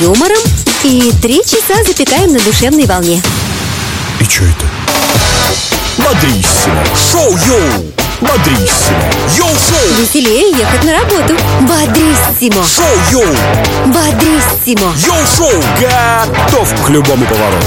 юмором и 3 часа запекаем на душевной волне. И чё это? Бодриссимо. Шоу-йоу. Бодриссимо. Йоу-шоу. Веселее ехать на работу. Бодриссимо. Шоу-йоу. Бодриссимо. Йоу-шоу. Готов к любому повороту.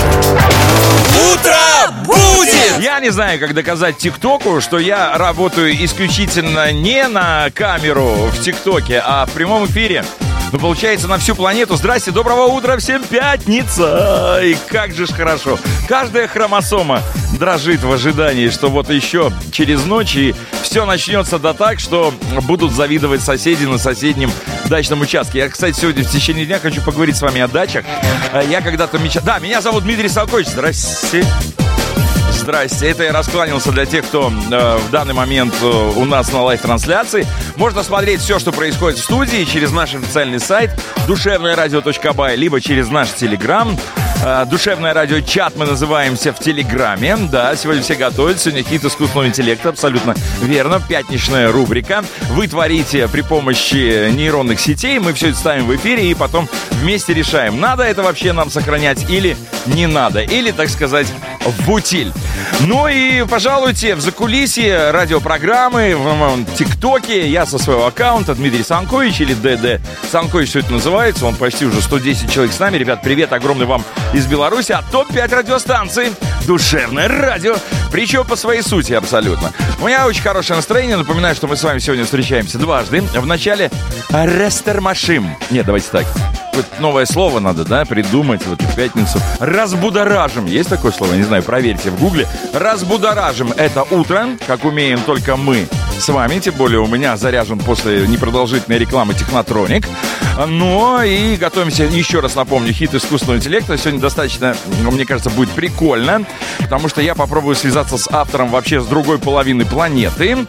Утро будет! Я не знаю, как доказать ТикТоку, что я работаю исключительно не на камеру в ТикТоке, а в прямом эфире. Ну, получается, на всю планету. Здрасте, доброго утра, всем пятница! И как же ж хорошо. Каждая хромосома дрожит в ожидании, что вот еще через ночь и все начнется да так, что будут завидовать соседи на соседнем дачном участке. Я, кстати, сегодня в течение дня хочу поговорить с вами о дачах. Я когда-то мечтал... Да, меня зовут Дмитрий Салкович. Здрасте. Здрасте, это я раскланялся для тех, кто в данный момент у нас на лайв-трансляции. Можно смотреть все, что происходит в студии через наш официальный сайт душевноерадио.бай, либо через наш телеграм. Душевное радио чат мы называемся в Телеграме. Да, сегодня все готовят. Сегодня хит искусственного интеллекта. Абсолютно верно. Пятничная рубрика. Вы творите при помощи нейронных сетей. Мы все это ставим в эфире и потом вместе решаем, надо это вообще нам сохранять или не надо. Или, так сказать, в утиль. Ну и пожалуйте в закулисье радиопрограммы в ТикТоке. Я со своего аккаунта Дмитрий Санкович или ДД Санкович, все это называется. Он почти уже 110 человек с нами. Ребят, привет огромный вам из Беларуси. А топ-5 радиостанций Душевное радио. Причем по своей сути абсолютно. У меня очень хорошее настроение. Напоминаю, что мы с вами сегодня встречаемся дважды. В начале «Рестермашим». Нет, давайте так. Новое слово надо, да, придумать в эту пятницу. Разбудоражим. Есть такое слово? Не знаю, проверьте в гугле. Разбудоражим. Это утро, как умеем только мы с вами. Тем более у меня заряжен после непродолжительной рекламы технотроник. Ну и готовимся, еще раз напомню, хит искусственного интеллекта. Сегодня достаточно, мне кажется, будет прикольно, потому что я попробую связаться с автором вообще с другой половины планеты.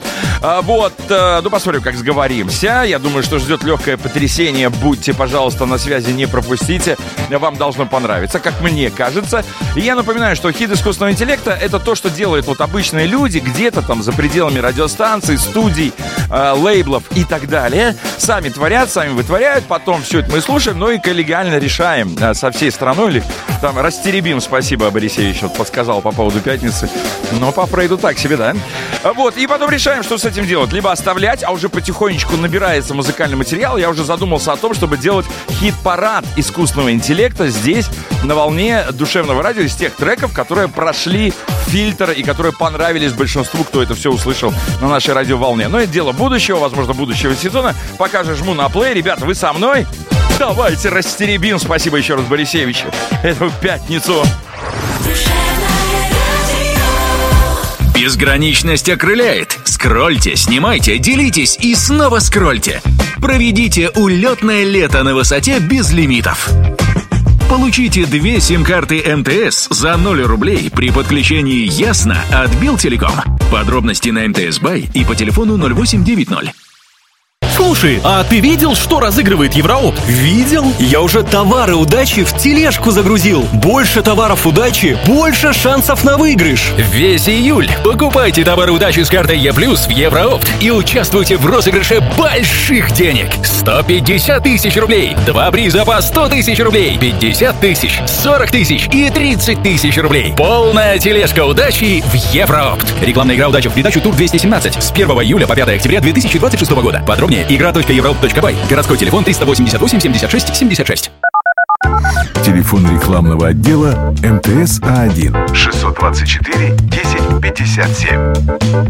Ну посмотрим, как сговоримся. Я думаю, что ждет легкое потрясение. Будьте, пожалуйста, на связи, не пропустите. Вам должно понравиться, как мне кажется. И я напоминаю, что хит искусственного интеллекта — это то, что делают вот обычные люди где-то там за пределами радиостанций, студий, лейблов и так далее. Сами творят, сами вытворяют. Потом все это мы слушаем, но и коллегиально решаем со всей страной. Или там растеребим, спасибо, Борисевич, вот подсказал по поводу пятницы. Но по Фрейду так себе, да? Вот, и потом решаем, что с этим делать. Либо оставлять, а уже потихонечку набирается музыкальный материал. Я уже задумался о том, чтобы делать хит-парад искусственного интеллекта здесь, на волне душевного радио, из тех треков, которые прошли фильтр и которые понравились большинству, кто это все услышал на нашей радиоволне. Но это дело будущего, возможно, будущего сезона. Пока же жму на плей. Ребята, вы со мной? Давайте растеребим. Спасибо еще раз Борисевичу. Эту пятницу. Безграничность окрыляет. Скрольте, снимайте, делитесь и снова скрольте. Проведите улетное лето на высоте без лимитов. Получите 2 сим-карты МТС за 0 рублей при подключении «Ясно» от Белтелеком. Подробности на МТС Бай и по телефону 0890. Слушай, а ты видел, что разыгрывает Евроопт? Видел? Я уже товары удачи в тележку загрузил. Больше товаров удачи, больше шансов на выигрыш. Весь июль покупайте товары удачи с картой Е+, в Евроопт и участвуйте в розыгрыше больших денег. 150 тысяч рублей, 2 приза по 100 тысяч рублей, 50 тысяч, 40 тысяч и 30 тысяч рублей. Полная тележка удачи в Евроопт. Рекламная игра «Удача» в придачу тур 217 с 1 июля по 5 октября 2026 года. Подробнее игра.europe.бай. Городской телефон 388 76 76. Телефон рекламного отдела МТС А1 624 10 57.